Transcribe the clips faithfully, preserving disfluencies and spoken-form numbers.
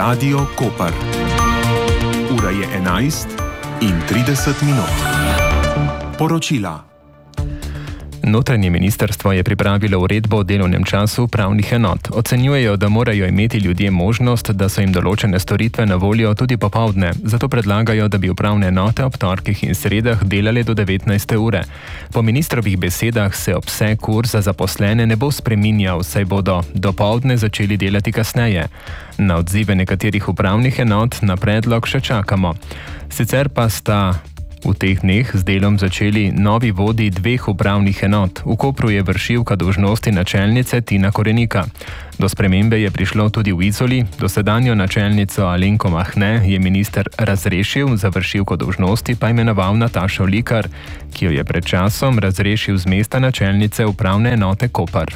Radio Koper. Ura je enajst in trideset minut. Poročila. Notranje ministrstvo je pripravilo uredbo o delovnem času pravnih enot. Ocenjujejo, da morajo imeti ljudje možnost, da so jim določene storitve na voljo tudi popoldne. Zato predlagajo, da bi upravne enote ob torkih in sredah delale do devetnajste ure. Po ministrovih besedah se obseg ur za zaposlene ne bo spreminjal, saj bodo dopoldne začeli delati kasneje. Na odzive nekaterih upravnih enot na predlog še čakamo. Sicer pa sta v teh dneh z delom začeli novi vodji dveh upravnih enot. V Kopru je vršilka dolžnosti načelnice Tina Korenika. Do spremembe je prišlo tudi v Izoli. Dosedanjo načelnico Alenko Mahne je minister razrešil, za vršilko dolžnosti pa imenoval Natašo Likar, ki jo je pred časom razrešil z mesta načelnice upravne enote Koper.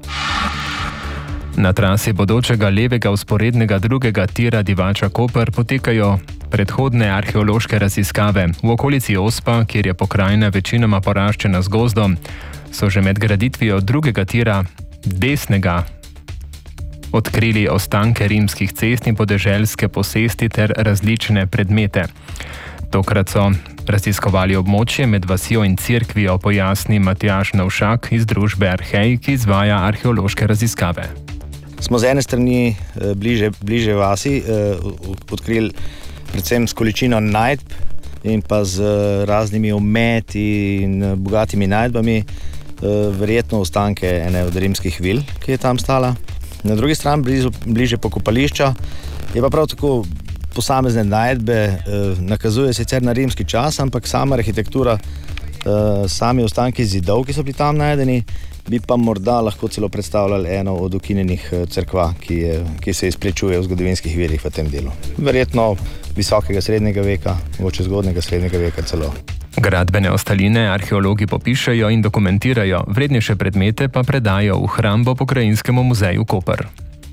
Na trasi bodočega levega vzporednega drugega tira Divača-Koper potekajo predhodne arheološke raziskave. V okolici Ospa, kjer je pokrajina večinoma poraščena z gozdom, so že med graditvijo drugega tira desnega odkrili ostanke rimskih cest in podeželske posesti ter različne predmete. Tokrat so raziskovali območje med vasjo in cerkvijo, pojasni Matjaž Navšak iz družbe Arhej, ki izvaja arheološke raziskave. Smo z ene strani bliže, bliže vasi eh, odkrili predvsem s količino najdb in pa z raznimi ometi in bogatimi najdbami, eh, verjetno ostanke ene od rimskih vil, ki je tam stala. Na drugi strani, blizu, bliže pokopališča, je pa prav tako posamezne najdbe, eh, nakazuje sicer na rimski čas, ampak sama arhitektura, eh, sami ostanki zidov, ki so bili tam najdeni, bi pa morda lahko celo predstavljali eno od ukinjenih cerkva, ki, je, ki se izplečuje v zgodovinskih virih v tem delu. Verjetno visokega srednjega veka, mogoče zgodnega srednjega veka celo. Gradbene ostaline arheologi popišejo in dokumentirajo, vrednejše predmete pa predajo v hrambo Pokrajinskemu muzeju Koper.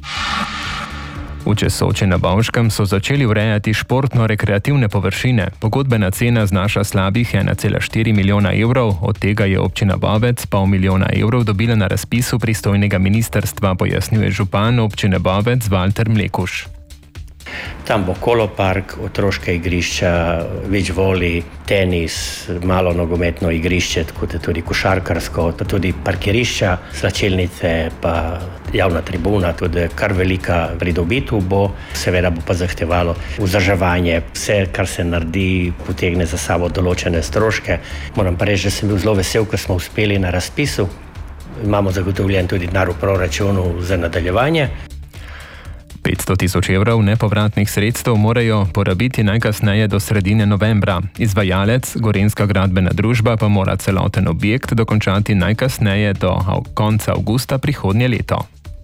V Česoči na Bovškem so začeli urejati športno-rekreativne površine. Pogodbena cena znaša slabih ena cela štiri milijona evrov, od tega je občina Bovec pol milijona evrov dobila na razpisu pristojnega ministrstva, pojasnjuje župan občine Bovec Valter Mlekuš. Tam bo kolopark, otroška igrišča, več voli, tenis, malo nogometno igrišče, tako da tudi košarkarsko, pa tudi parkirišča, slačilnice, pa javna tribuna, tudi kar velika pridobitev bo. Seveda bo pa zahtevalo vzdrževanje. Vse, kar se naredi, potegne za sabo določene stroške. Moram pa reči, da sem bil zelo vesel, ker smo uspeli na razpisu. Imamo zagotovljen tudi denar v proračunu za nadaljevanje. petsto tisoč evrov nepovratnih sredstev morajo porabiti najkasneje do sredine novembra. Izvajalec, Gorenjska gradbena družba, pa mora celoten objekt dokončati najkasneje do konca avgusta prihodnje leto.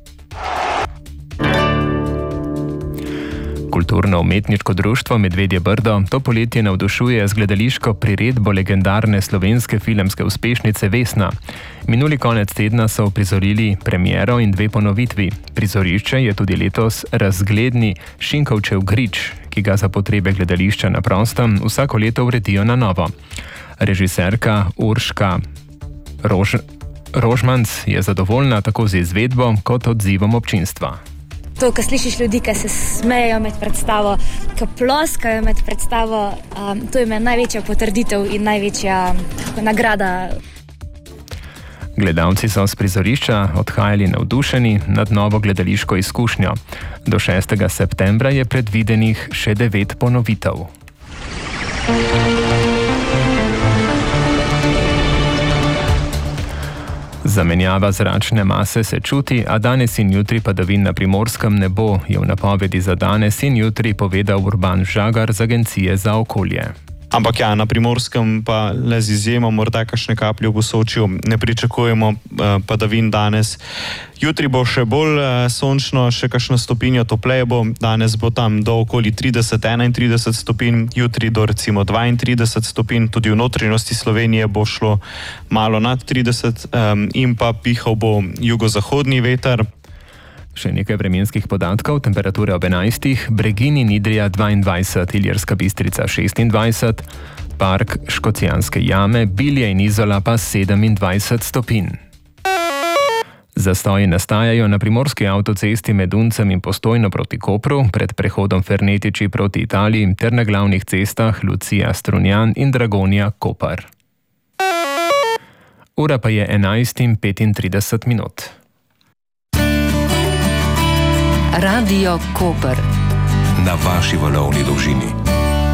Kulturno-umetniško društvo Medvedje Brdo to poletje navdušuje z gledališko priredbo legendarne slovenske filmske uspešnice Vesna. Minuli konec tedna so uprizorili premiero in dve ponovitvi. Prizorišče je tudi letos razgledni Šinkovčev grič, ki ga za potrebe gledališča na prostem vsako leto uredijo na novo. Režiserka Urška Rož, Rožmanc je zadovoljna tako z izvedbo kot odzivom občinstva. To, ko slišiš ljudi, ki se smejejo med predstavo, ki ploskajo med predstavo, um, to je največja potrditev in največja nagrada. Gledalci so s prizorišča odhajali navdušeni nad novo gledališko izkušnjo. Do šestega septembra je predvidenih še devet ponovitev. Zamenjava zračne mase se čuti, a danes in jutri padavin na Primorskem ne bo, je v napovedi za danes in jutri povedal Urban Žagar z Agencije za okolje. Ampak ja, na Primorskem pa le z izjemo, morda kakšne kaplje v Posočju, ne pričakujemo uh, padavin danes. Jutri bo še bolj uh, sončno, še kakšno stopinjo topleje bo, danes bo tam do okoli trideset do enaintrideset stopinj, jutri do recimo dvaintrideset stopinj, tudi v notranjosti Slovenije bo šlo malo nad trideset um, in pa pihal bo jugozahodni veter. Še nekaj vremenskih podatkov, temperature ob enajstih, Bregin in Idrija dvaindvajset, Iljerska Bistrica šestindvajset, Park Škocjanske jame, Bilje in Izola pa sedemindvajset stopinj. Zastoji nastajajo na primorski avtocesti med Uncem in Postojno proti Kopru, pred prehodom Fernetiči proti Italiji ter na glavnih cestah Lucija Strunjan in Dragonja Kopar. Ura pa je enajst in petintrideset minut. Radio Koper. Na vaši valovni dolžini.